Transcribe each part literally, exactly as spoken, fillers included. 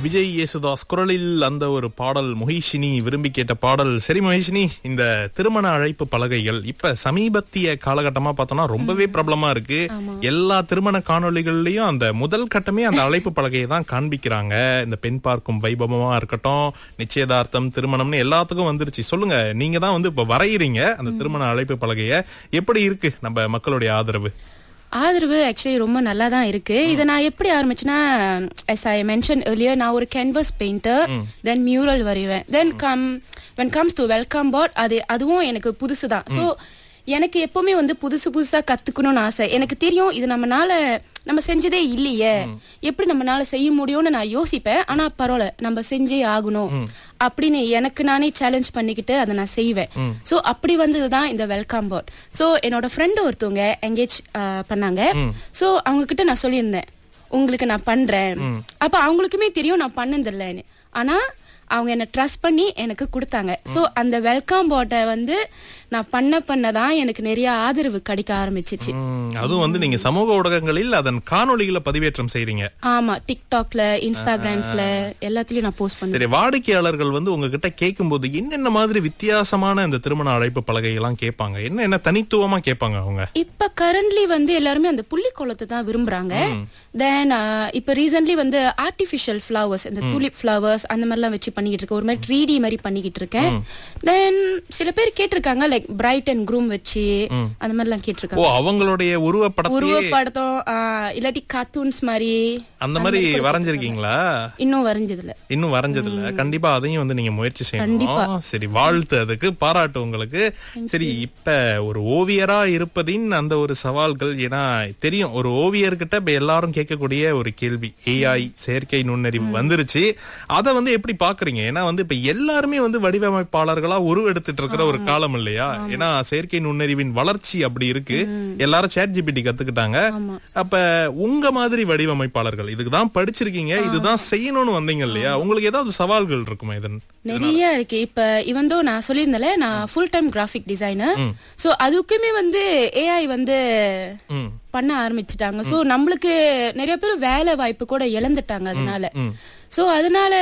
விஜய் யேசுதாஸ் குரலில் அந்த ஒரு பாடல் மொஹிஷினி விரும்பி கேட்ட பாடல். சரி மொஹிஷினி, இந்த திருமண அழைப்பு பலகைகள் இப்ப சமீபத்திய காலகட்டமா பார்த்தோம்னா ரொம்பவே பிரபலமா இருக்கு. எல்லா திருமண காணொளிகள்லயும் அந்த முதல் கட்டமே அந்த அழைப்பு பலகையை தான் காண்பிக்கிறாங்க. இந்த பெண் பார்க்கும் வைபவமா இருக்கட்டும், நிச்சயதார்த்தம், திருமணம்னு எல்லாத்துக்கும் வந்துருச்சு. சொல்லுங்க, நீங்க தான் வந்து இப்ப வரையறீங்க அந்த திருமண அழைப்பு பலகைய. எப்படி இருக்கு நம்ம மக்களுடைய ஆதரவு? ஆதரவு ஆக்சுவலி ரொம்ப நல்லா தான் இருக்கு. இதை நான் எப்படி ஆரம்பிச்சேன்னா, as I mentioned earlier, நான் ஒரு கேன்வஸ் பெயிண்டர், தென் மியூரல் வரைவேன். தென் come when comes to welcome board, அது அதுவும் எனக்கு புதுசு தான். ஸோ எனக்கு எப்பவுமே வந்து புதுசு புதுசா கத்துக்கணும்னு ஆசை. எனக்கு தெரியும் இது நம்மனால நம்ம செஞ்சதே இல்லையே, எப்படி நம்மனால செய்ய முடியும்னு நான் யோசிப்பேன். ஆனா பரவாயில்ல, நம்ம செஞ்சே ஆகணும் அப்படின்னு எனக்கு நானே சேலஞ்ச் பண்ணிக்கிட்டு அதை நான் செய்வேன். சோ அப்படி வந்ததுதான் இந்த வெல்கம் போர்ட். சோ என்னோட ஃப்ரெண்ட் ஒருத்தவங்க எங்கேஜ் பண்ணாங்க. சோ அவங்க கிட்ட நான் சொல்லியிருந்தேன், உங்களுக்கு நான் பண்றேன். அப்ப அவங்களுக்குமே தெரியும் நான் பண்ணதில்லைன்னு. ஆனா அவங்க என்ன ட்ரஸ்ட் பண்ணி எனக்கு கொடுத்தாங்க. சோ அந்த வெல்கம் போர்ட்டை வந்து நான் பண்ண பண்ணதான் எனக்கு நிறைய ஆதரவு கிடைக்க ஆரம்பிச்சிச்சு. அதுவும் வந்து நீங்க சமூக ஊடகங்களில் அதன் காணொளிகளை பதிவேற்றம் செய்றீங்க. ஆமா, டிக்டாக்ல, இன்ஸ்டாகிராம்ஸ்ல எல்லாத்துலயும் நான் போஸ்ட் பண்ணுவேன். சரி, வாடிக்கையாளர்கள் வந்து உங்ககிட்ட கேட்கும்போது என்னென்ன மாதிரி வித்தியாசமான இந்த திருமண அழைப்பு பலகை எல்லாம் கேட்பாங்க? என்ன என்ன தனித்துவமா கேட்பாங்க அவங்க? இப்ப கரண்ட்லி வந்து எல்லாருமே அந்த புள்ளி கோலத்தை தான் விரும்புறாங்க. தென் இப்ப ரீசன்ட்லி வந்து ஆர்டிபிஷியல் ஃபிளவர்ஸ், இந்த டூலிப் ஃபிளவர்ஸ் அந்த மாதிரி எல்லாம் வச்சு பண்ணிக்கிட்டு இருக்கேன். ஒரு மாதிரி த்ரீ டி மாதிரி பண்ணிக்கிட்டு இருக்கேன். தென் சில பேர் கேட்டிருக்காங்க லைக் பிரைட் அண்ட் க்ரூம் வச்சு அந்த மாதிரி எல்லாம் கேட்டிருக்காங்க. ஓ, அவங்களுடைய உருவப்படம் உருவப்படத்தம் இல்லாட்டி கார்ட்டூன்ஸ் மாதிரி அந்த மாதிரி வரைஞ்சிருக்கீங்களா? இன்னும் வரைஞ்சதில்ல. இன்னும் வரைஞ்சதில்ல. கண்டிப்பா அதையும் வந்து நீங்க முயற்சி செய்யணும். சரி, வாழ்த்து, அதுக்கு பாராட்டு உங்களுக்கு. சரி, இப்ப ஒரு ஓவியரா இருப்பதின் அந்த ஒரு சவால்கள், ஏன்னா தெரியும் ஒரு ஓவியர்கிட்ட இப்ப எல்லாரும் கேட்கக்கூடிய ஒரு கேள்வி, ஏஐ செயற்கை நுண்ணறிவு வந்துருச்சு, அதை வந்து எப்படி பாக்குறீங்க? ஏன்னா வந்து இப்ப எல்லாருமே வந்து வடிவமைப்பாளர்களா உருவெடுத்துட்டு இருக்கிற ஒரு காலம் இல்லையா? ஏன்னா செயற்கை நுண்ணறிவின் வளர்ச்சி அப்படி இருக்கு. எல்லாரும் சாட் ஜிபிடி கத்துக்கிட்டாங்க. அப்ப உங்க மாதிரி வடிவமைப்பாளர்கள் இதுக்குதான் படிச்சிருக்கீங்க, இதுதான் செய்யணும்னு வந்தீங்க இல்லையா? உங்களுக்கு ஏதாவது சவால்கள் இருக்குமா? இதன் நிறைய இருக்கு. இப்ப இவந்தோ நான் சொல்லியிருந்தேன், நான் full time graphic designer. So அதுக்குமே வந்து ஏஐ வந்து பண்ண ஆரம்பிச்சுட்டாங்க. சோ நம்மளுக்கு நிறைய பேர் வேலை வாய்ப்பு கூட இழந்துட்டாங்க அதனால. சோ அதனால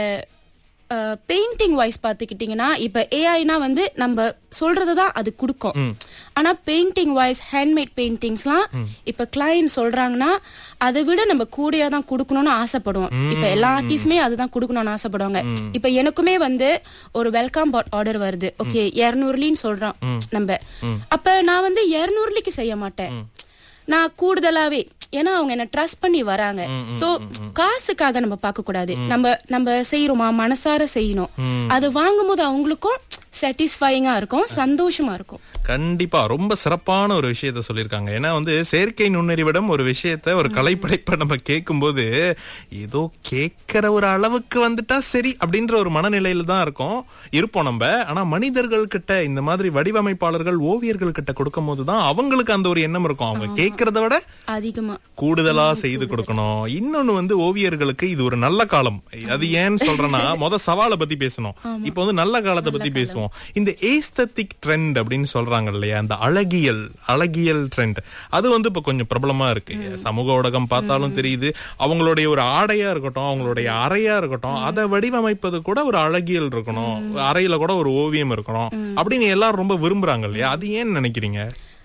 பெயிண்டிங் வைஸ் பாத்துக்கிட்டீங்கன்னா, இப்ப ஏஐனா வந்து நம்ம சொல்றதுதான் அது கொடுக்கும். ஆனா பெயிண்டிங் வைஸ் ஹேண்ட்மேட் பெயிண்டிங்ஸ்லாம் இப்ப கிளையன்ட் சொல்றாங்கன்னா அதை விட நம்ம கூடயா தான் கொடுக்கணும்னு ஆசைப்படுவோம். இப்ப எல்லா ஆர்டிஸ்டுமே அதுதான் கொடுக்கணும்னு ஆசைப்படுவாங்க. இப்ப எனக்குமே வந்து ஒரு வெல்கம் ஆர்டர் வருது, ஓகே இருநூறுலின்னு சொல்றோம் நம்ம. அப்ப நான் வந்து இருநூறுலிக்கு செய்ய மாட்டேன், நான் கூடுதலாவே, ஏன்னா அவங்க என்ன ட்ரஸ்ட் பண்ணி வராங்க. சோ காசுக்காக நம்ம பார்க்க கூடாது, நம்ம நம்ம செய்யறோமா மனசார செய்யணும். அது வாங்கும் போது அவங்களுக்கும் சாட்டிஸ்ஃபைங்கா இருக்கும், சந்தோஷமா இருக்கும். கண்டிப்பா ரொம்ப சிறப்பான ஒரு விஷயத்த சொல்லியிருக்காங்க. ஏன்னா வந்து செயற்கை நுண்ணறிவிடம் ஒரு விஷயத்த, ஒரு கலைப்படைப்பை நம்ம கேட்கும் போது ஏதோ கேட்கிற ஒரு அளவுக்கு வந்துட்டா சரி அப்படின்ற ஒரு மனநிலையில தான் இருக்கும் இருப்போம் நம்ம. ஆனா மனிதர்கள் கிட்ட, இந்த மாதிரி வடிவமைப்பாளர்கள் ஓவியர்கள் கிட்ட கொடுக்கும் போதுதான் அவங்களுக்கு அந்த ஒரு எண்ணம் இருக்கும், அவங்க கேட்கறத விட அதிகமா கூடுதலா செய்து கொடுக்கணும். இன்னொன்னு வந்து ஓவியர்களுக்கு இது ஒரு நல்ல காலம். அது ஏன்னு சொல்றேன்னா, முத சவாலை பத்தி பேசணும், இப்ப வந்து நல்ல காலத்தை பத்தி பேசுவோம். இந்த ஏஸ்தட்டிக் ட்ரெண்ட் அப்படின்னு சொல்றாங்க இல்லையா, அந்த அழகியல் அழகியல் ட்ரெண்ட், அது வந்து இப்ப கொஞ்சம் பிரபலமா இருக்கு. சமூக ஊடகம் பார்த்தாலும் தெரியுது. அவங்களுடைய ஒரு ஆடையா இருக்கட்டும், அவங்களுடைய அறையா இருக்கட்டும், அதை வடிவமைப்பது கூட ஒரு அழகியல் இருக்கணும், அறையில கூட ஒரு ஓவியம் இருக்கணும் அப்படின்னு எல்லாரும் ரொம்ப விரும்புறாங்க இல்லையா? அது ஏன்னு நினைக்கிறீங்க?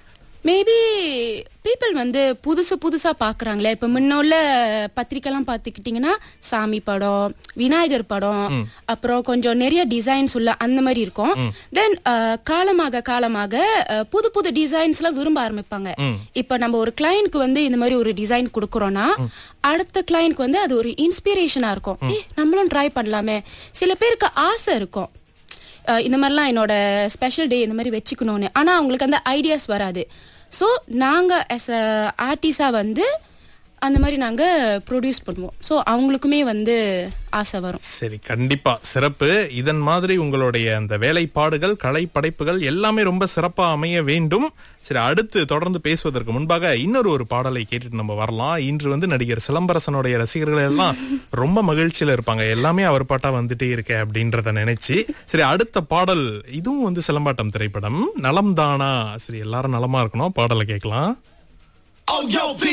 மேபி பீப்புள் வந்து புதுசு புதுசா பாக்குறாங்களே. இப்ப முன்னுள்ள பத்திரிக்கை எல்லாம் பாத்துக்கிட்டீங்கன்னா சாமி படம், விநாயகர் படம், அப்புறம் கொஞ்சம் நிறைய டிசைன்ஸ் உள்ள அந்த மாதிரி இருக்கும். தென் காலமாக காலமாக புது புது டிசைன்ஸ் எல்லாம் விரும்ப ஆரம்பிப்பாங்க. இப்ப நம்ம ஒரு கிளையனுக்கு வந்து இந்த மாதிரி ஒரு டிசைன் கொடுக்கறோம்னா, அடுத்த கிளையனுக்கு வந்து அது ஒரு இன்ஸ்பிரேஷனா இருக்கும். ஏ நம்மளும் ட்ரை பண்ணலாமே. சில பேருக்கு ஆசை இருக்கும், இந்த மாதிரிலாம் என்னோட ஸ்பெஷல் டே இந்த மாதிரி வச்சுக்கணும்னு. ஆனா அவங்களுக்கு அந்த ஐடியாஸ் வராது. ஸோ நாங்க ஆஸ் அ ஆர்டிஸ்டா வந்து அந்த மாதிரி நாங்க ப்ரொடியூஸ் பண்ணுவோம். ஸோ அவங்களுக்குமே வந்து ஆசை வரும். சரி, கண்டிப்பா சிறப்பு. இதன் மாதிரி உங்களுடைய அந்த வேலைப்பாடுகள், கலை படைப்புகள் எல்லாமே ரொம்ப சிறப்பா அமைய வேண்டும். சரி, அடுத்து தொடர்ந்து பேசுவதற்கு முன்பாக இன்னொரு ஒரு பாடலை கேட்டுட்டு நம்ம வரலாம். இன்று வந்து நடிகர் சிலம்பரசனுடைய ரசிகர்கள் எல்லாம் ரொம்ப மகிழ்ச்சியில இருப்பாங்க, எல்லாமே அவர் பாட்டா வந்துட்டே இருக்க அப்படின்றத நினைச்சு. சரி, அடுத்த பாடல் இதுவும் வந்து சிலம்பாட்டம் திரைப்படம், நலம் தானா. சரி, எல்லாரும் நலமா இருக்கணும், பாடலை கேட்கலாம்.